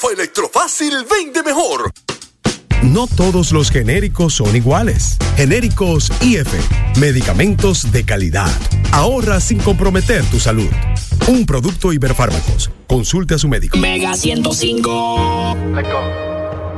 Electrofácil vende mejor. No todos los genéricos son iguales. Genéricos IF, medicamentos de calidad. Ahorra sin comprometer tu salud. Un producto Iberfármacos. Consulte a su médico. Mega 105.